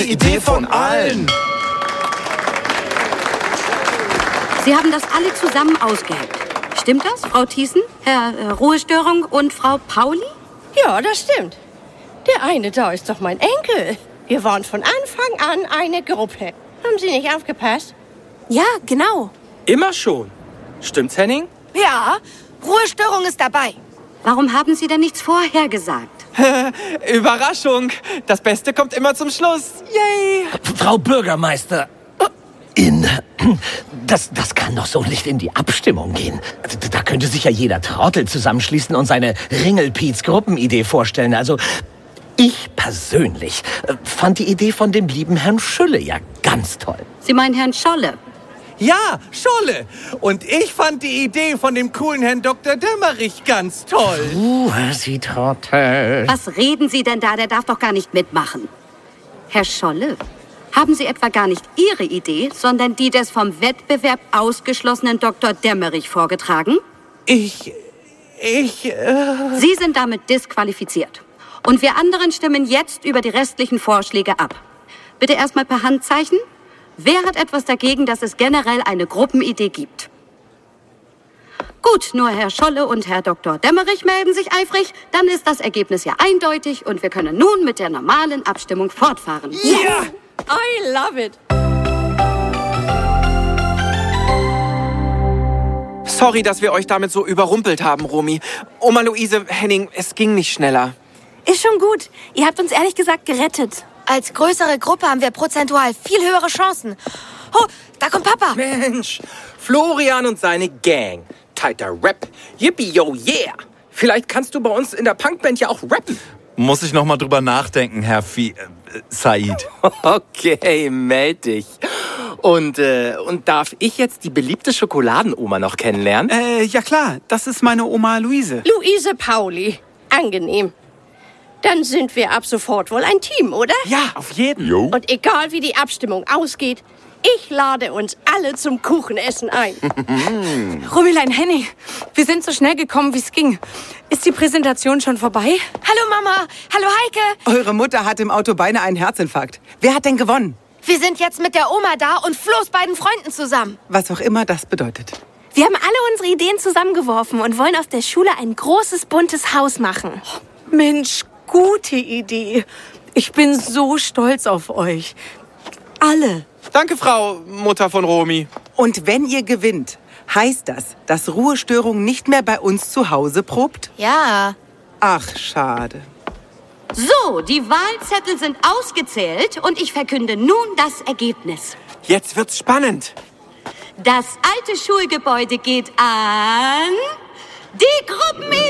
Idee von allen. Sie haben das alle zusammen ausgeheckt. Stimmt das, Frau Thiessen, Herr Ruhestörung und Frau Pauli? Ja, das stimmt. Der eine da ist doch mein Enkel. Wir waren von Anfang an eine Gruppe. Haben Sie nicht aufgepasst? Ja, genau. Immer schon. Stimmt's, Henning? Ja, Ruhestörung ist dabei. Warum haben Sie denn nichts vorher gesagt? Überraschung. Das Beste kommt immer zum Schluss. Yay. Frau Bürgermeister, das kann doch so nicht in die Abstimmung gehen. Da könnte sich ja jeder Trottel zusammenschließen und seine Ringelpiez-Gruppenidee vorstellen. Also, ich persönlich fand die Idee von dem lieben Herrn Schülle ja ganz toll. Sie meinen Herrn Scholle? Ja, Scholle. Und ich fand die Idee von dem coolen Herrn Dr. Dämmerich ganz toll. Sie Trottel. Was reden Sie denn da? Der darf doch gar nicht mitmachen. Herr Scholle, haben Sie etwa gar nicht Ihre Idee, sondern die des vom Wettbewerb ausgeschlossenen Dr. Dämmerich vorgetragen? Sie sind damit disqualifiziert. Und wir anderen stimmen jetzt über die restlichen Vorschläge ab. Bitte erstmal per Handzeichen. Wer hat etwas dagegen, dass es generell eine Gruppenidee gibt? Gut, nur Herr Scholle und Herr Dr. Dämmerich melden sich eifrig. Dann ist das Ergebnis ja eindeutig und wir können nun mit der normalen Abstimmung fortfahren. Ja! I love it. Sorry, dass wir euch damit so überrumpelt haben, Romy. Oma Luise, Henning, es ging nicht schneller. Ist schon gut. Ihr habt uns ehrlich gesagt gerettet. Als größere Gruppe haben wir prozentual viel höhere Chancen. Oh, da kommt Papa. Mensch, Florian und seine Gang. Tighter Rap. Yippie, yo, yeah. Vielleicht kannst du bei uns in der Punkband ja auch rappen. Muss ich noch mal drüber nachdenken, Herr Said. Okay, meld dich. Und darf ich jetzt die beliebte Schokoladenoma noch kennenlernen? Ja klar, das ist meine Oma Luise. Luise Pauli. Angenehm. Dann sind wir ab sofort wohl ein Team, oder? Ja, auf jeden. Jo. Und egal wie die Abstimmung ausgeht, ich lade uns alle zum Kuchenessen ein. Rumilein, Henning, wir sind so schnell gekommen, wie es ging. Ist die Präsentation schon vorbei? Hallo Mama, hallo Heike. Eure Mutter hat im Auto beinahe einen Herzinfarkt. Wer hat denn gewonnen? Wir sind jetzt mit der Oma da und Flo's beiden Freunden zusammen. Was auch immer das bedeutet. Wir haben alle unsere Ideen zusammengeworfen und wollen aus der Schule ein großes, buntes Haus machen. Mensch, gute Idee. Ich bin so stolz auf euch. Alle. Danke, Frau Mutter von Romy. Und wenn ihr gewinnt, heißt das, dass Ruhestörung nicht mehr bei uns zu Hause probt? Ja. Ach, schade. So, die Wahlzettel sind ausgezählt und ich verkünde nun das Ergebnis. Jetzt wird's spannend. Das alte Schulgebäude geht an die Gruppenidee!